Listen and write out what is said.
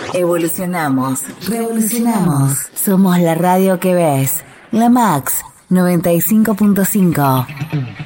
Evolucionamos, revolucionamos. Somos la radio que ves. La Max 95.5.